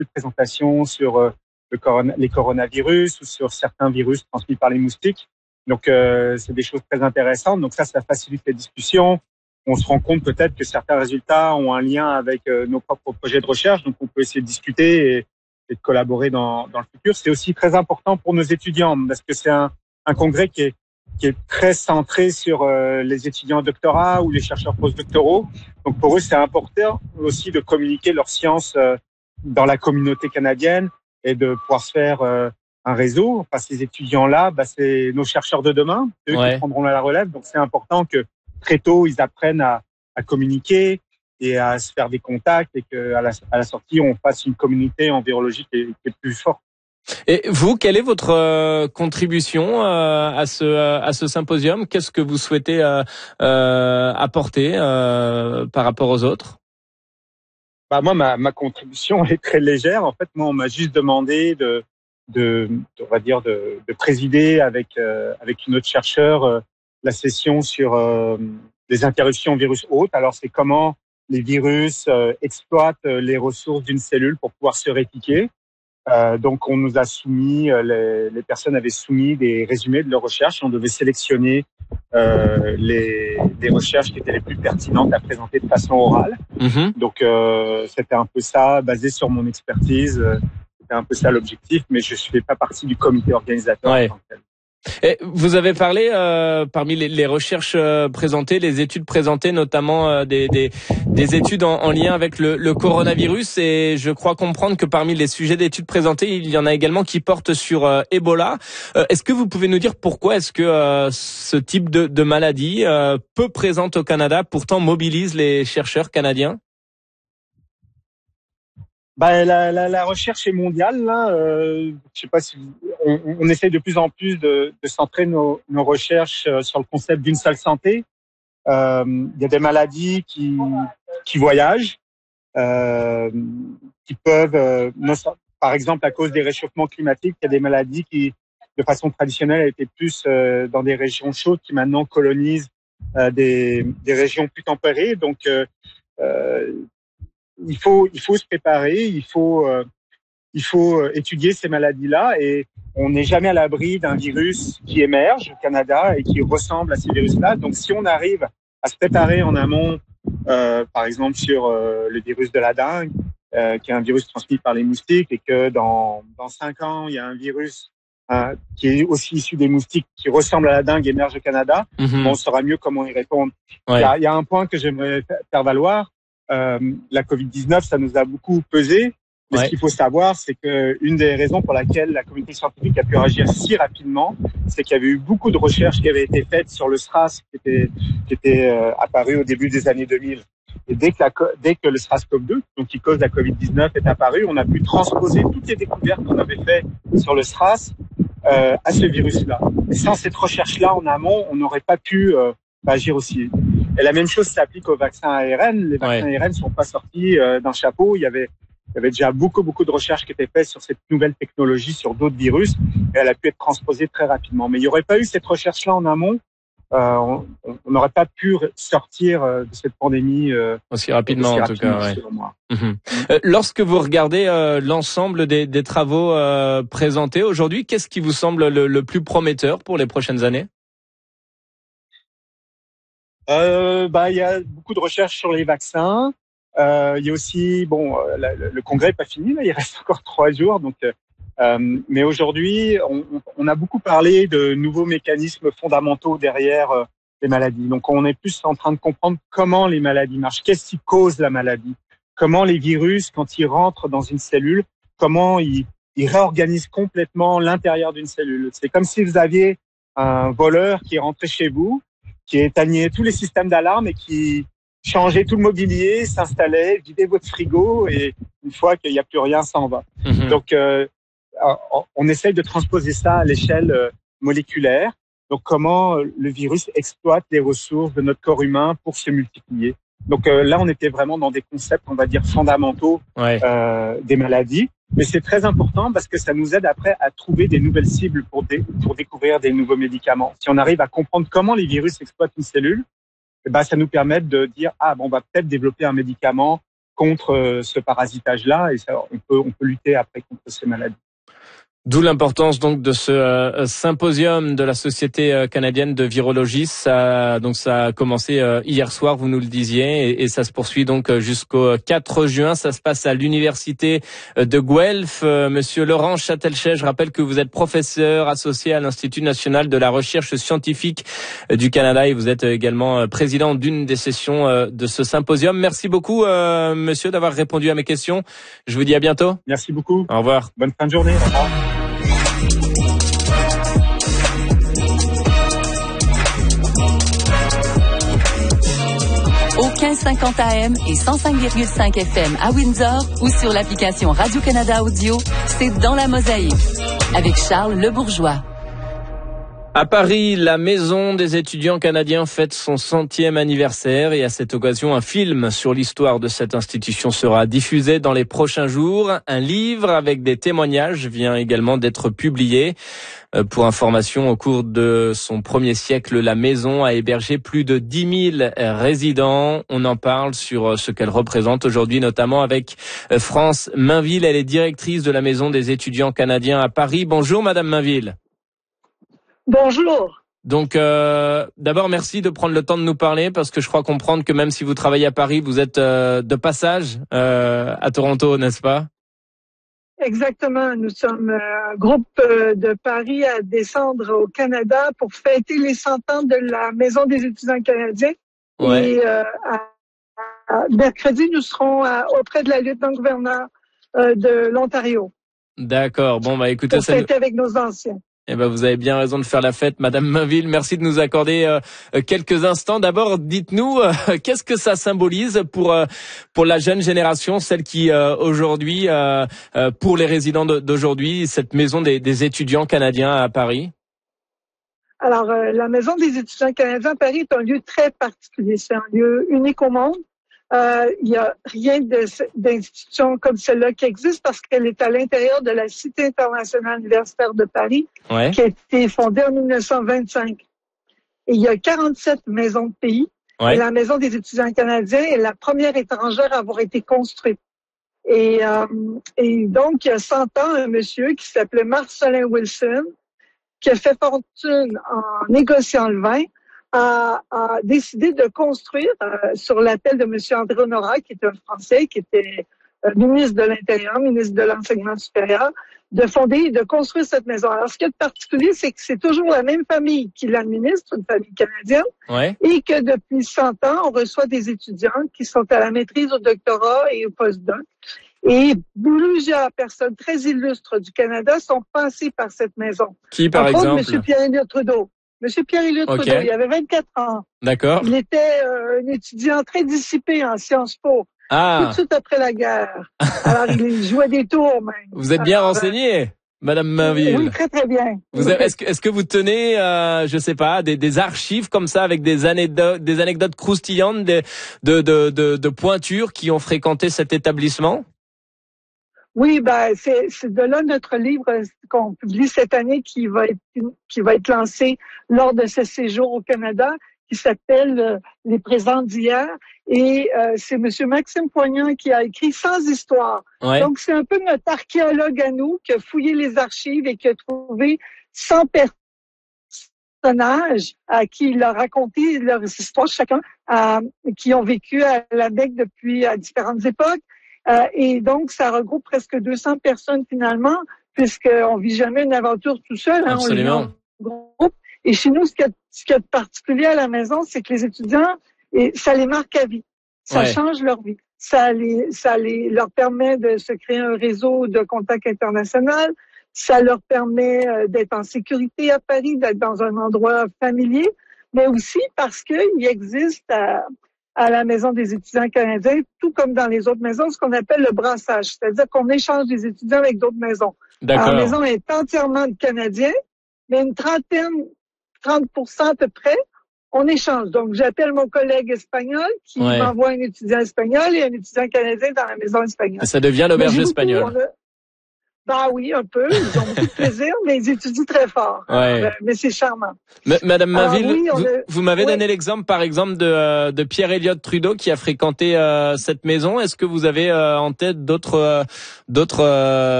de présentations sur les coronavirus ou sur certains virus transmis par les moustiques. Donc, c'est des choses très intéressantes. Donc ça facilite les discussions. On se rend compte peut-être que certains résultats ont un lien avec nos propres projets de recherche. Donc, on peut essayer de discuter et de collaborer dans le futur. C'est aussi très important pour nos étudiants parce que c'est un congrès qui est très centré sur les étudiants en doctorat ou les chercheurs postdoctoraux. Donc, pour eux, c'est important aussi de communiquer leur science dans la communauté canadienne et de pouvoir se faire un réseau. Enfin, ces étudiants-là, c'est nos chercheurs de demain, eux qui prendront la relève. Donc, c'est important que très tôt, ils apprennent à communiquer et à se faire des contacts et qu'à la sortie, on fasse une communauté en virologie qui est plus forte. Et vous, quelle est votre contribution à ce symposium? Qu'est-ce que vous souhaitez apporter par rapport aux autres? Moi, ma contribution est très légère. En fait, moi, on m'a juste demandé de présider avec une autre chercheure la session sur les interruptions virus hôtes. Alors, c'est comment les virus exploitent les ressources d'une cellule pour pouvoir se répliquer. Donc, on nous a soumis, les personnes avaient soumis des résumés de leurs recherches. On devait sélectionner les recherches qui étaient les plus pertinentes à présenter de façon orale. Mm-hmm. Donc, c'était un peu ça, basé sur mon expertise. C'était un peu ça l'objectif, mais je ne fais pas partie du comité organisateur. Ouais. Et vous avez parlé parmi les recherches présentées, les études présentées, notamment des études en lien avec le coronavirus. Et je crois comprendre que parmi les sujets d'études présentées, il y en a également qui portent sur Ebola. Est-ce que vous pouvez nous dire pourquoi est-ce que ce type de maladie, peu présente au Canada, pourtant mobilise les chercheurs canadiens? La recherche est mondiale. Là, je sais pas si on essaye de plus en plus de centrer nos recherches sur le concept d'une seule santé. Il y a des maladies qui voyagent, qui peuvent, par exemple à cause des réchauffements climatiques, il y a des maladies qui, de façon traditionnelle, étaient plus dans des régions chaudes, qui maintenant colonisent des régions plus tempérées. Donc il faut se préparer, il faut étudier ces maladies-là et on n'est jamais à l'abri d'un virus qui émerge au Canada et qui ressemble à ces virus-là. Donc, si on arrive à se préparer en amont, par exemple sur le virus de la dengue, qui est un virus transmis par les moustiques et que dans 5 ans, il y a un virus qui est aussi issu des moustiques qui ressemble à la dengue émerge au Canada, on saura mieux comment y répondre. Ouais. Il y a un point que j'aimerais faire valoir. La Covid-19, ça nous a beaucoup pesé. Mais ce qu'il faut savoir, c'est que une des raisons pour laquelle la communauté scientifique a pu réagir si rapidement, c'est qu'il y avait eu beaucoup de recherches qui avaient été faites sur le SRAS qui était apparu au début des années 2000. Et dès que le SRAS-CoV-2, donc qui cause la Covid-19, est apparu, on a pu transposer toutes les découvertes qu'on avait faites sur le SRAS à ce virus-là. Et sans cette recherche-là en amont, on n'aurait pas pu agir aussi. Et la même chose s'applique aux vaccins ARN. Les vaccins ARN ne sont pas sortis d'un chapeau. Il y avait déjà beaucoup de recherches qui étaient faites sur cette nouvelle technologie, sur d'autres virus, et elle a pu être transposée très rapidement. Mais il n'y aurait pas eu cette recherche-là en amont, on n'aurait pas pu sortir de cette pandémie aussi rapidement, en tout cas. Lorsque vous regardez l'ensemble des travaux présentés aujourd'hui, qu'est-ce qui vous semble le plus prometteur pour les prochaines années? Il y a beaucoup de recherches sur les vaccins. Il y a aussi, le congrès n'est pas fini, là, il reste encore 3 jours. Donc, mais aujourd'hui, on a beaucoup parlé de nouveaux mécanismes fondamentaux derrière les maladies. Donc, on est plus en train de comprendre comment les maladies marchent, qu'est-ce qui cause la maladie, comment les virus, quand ils rentrent dans une cellule, comment ils réorganisent complètement l'intérieur d'une cellule. C'est comme si vous aviez un voleur qui est rentré chez vous, qui éteignait tous les systèmes d'alarme et qui changeait tout le mobilier, s'installait, vidait votre frigo et une fois qu'il n'y a plus rien, ça en va. Donc, on essaye de transposer ça à l'échelle moléculaire. Donc, comment le virus exploite les ressources de notre corps humain pour se multiplier. Donc là, on était vraiment dans des concepts, on va dire, fondamentaux des maladies. Mais c'est très important parce que ça nous aide après à trouver des nouvelles cibles pour découvrir des nouveaux médicaments. Si on arrive à comprendre comment les virus exploitent une cellule, ça nous permet de dire on va peut-être développer un médicament contre ce parasitage-là, et ça, on peut lutter après contre ces maladies. D'où l'importance donc de ce symposium de la Société canadienne de virologie. Ça a commencé hier soir, vous nous le disiez, et ça se poursuit donc jusqu'au 4 juin. Ça se passe à l'université de Guelph. Monsieur Laurent Châtelchet, je rappelle que vous êtes professeur associé à l'Institut national de la recherche scientifique du Canada et vous êtes également président d'une des sessions de ce symposium. Merci beaucoup, monsieur, d'avoir répondu à mes questions. Je vous dis à bientôt. Merci beaucoup. Au revoir. Bonne fin de journée. Au revoir. Au 1550 AM et 105,5 FM à Windsor ou sur l'application Radio-Canada Audio, c'est Dans la Mosaïque avec Charles Lebourgeois. À Paris, la Maison des étudiants canadiens fête son 100e anniversaire et à cette occasion, un film sur l'histoire de cette institution sera diffusé dans les prochains jours. Un livre avec des témoignages vient également d'être publié. Pour information, au cours de son premier siècle, la maison a hébergé plus de 10 000 résidents. On en parle sur ce qu'elle représente aujourd'hui, notamment avec France Mainville. Elle est directrice de la Maison des étudiants canadiens à Paris. Bonjour, Madame Mainville. Bonjour. Donc, d'abord, merci de prendre le temps de nous parler parce que je crois comprendre que même si vous travaillez à Paris, vous êtes de passage à Toronto, n'est-ce pas? Exactement. Nous sommes un groupe de Paris à descendre au Canada pour fêter les 100 ans de la Maison des étudiants canadiens. Ouais. Et mercredi, nous serons auprès de la lieutenant-gouverneur de l'Ontario. D'accord. Bon, bah écoutez, pour fêter avec nos anciens. Eh ben, vous avez bien raison de faire la fête, Madame Mainville. Merci de nous accorder quelques instants. D'abord, dites-nous, qu'est-ce que ça symbolise pour la jeune génération, celle qui aujourd'hui, pour les résidents d'aujourd'hui, cette maison des étudiants canadiens à Paris? Alors, la Maison des étudiants canadiens à Paris est un lieu très particulier. C'est un lieu unique au monde. Il y a rien d'institution comme celle-là qui existe parce qu'elle est à l'intérieur de la Cité internationale universitaire de Paris, Ouais. qui a été fondée en 1925. Et il y a 47 maisons de pays. Ouais. Et la Maison des étudiants canadiens est la première étrangère à avoir été construite. Et donc, il y a 100 ans, un monsieur qui s'appelait Marcellin Wilson, qui a fait fortune en négociant le vin, a décidé de construire, sur l'appel de M. André Honorat, qui est un Français, qui était ministre de l'Intérieur, ministre de l'Enseignement supérieur, de fonder et de construire cette maison. Alors, ce qui est de particulier, c'est que c'est toujours la même famille qui l'administre, une famille canadienne, Ouais. et que depuis 100 ans, on reçoit des étudiants qui sont à la maîtrise, au doctorat et au postdoc. Et plusieurs personnes très illustres du Canada sont passées par cette maison. Qui, par Entre autres, exemple? M. Pierre-Éliott Trudeau. M. Pierre-Éliott Ok. Trudeau, il avait 24 ans. D'accord. Il était un étudiant très dissipé en Sciences Po, tout Ah, de suite après la guerre. Alors, il jouait des tours même. vous êtes bien Alors, renseigné, Madame Mainville. Oui, très, très bien. Est-ce que vous tenez, je sais pas, des archives comme ça avec des anecdotes croustillantes, de pointures qui ont fréquenté cet établissement? Oui, c'est de là notre livre qu'on publie cette année qui va être lancé lors de ce séjour au Canada, qui s'appelle Les présents d'hier. Et c'est M. Maxime Poignant qui a écrit Sans histoire. Ouais. Donc, c'est un peu notre archéologue à nous qui a fouillé les archives et qui a trouvé 100 personnages à qui il a raconté leurs histoires, chacun, qui ont vécu à la BEC depuis à différentes époques. Et donc, ça regroupe presque 200 personnes finalement, puisqu'on vit jamais une aventure tout seul. Hein, Absolument. on vit en groupe. Et chez nous, ce qu'il y a de particulier à la maison, c'est que les étudiants, ça les marque à vie. Ça Ouais. change leur vie. Ça leur permet de se créer un réseau de contacts international. Ça leur permet d'être en sécurité à Paris, d'être dans un endroit familier, mais aussi parce qu'il existe à la Maison des étudiants canadiens, tout comme dans les autres maisons, ce qu'on appelle le brassage, c'est-à-dire qu'on échange des étudiants avec d'autres maisons. D'accord. Alors, la maison est entièrement de Canadiens, mais une 30% à peu près, on échange. Donc, j'appelle mon collègue espagnol qui Ouais. m'envoie un étudiant espagnol et un étudiant canadien dans la maison espagnole. Ça devient l'auberge espagnole. Bah oui, un peu. Ils ont beaucoup de plaisir, mais ils étudient très fort. Ouais. Mais c'est charmant. Madame Mainville, oui, vous m'avez donné l'exemple, par exemple, de Pierre Elliott Trudeau qui a fréquenté cette maison. Est-ce que vous avez en tête d'autres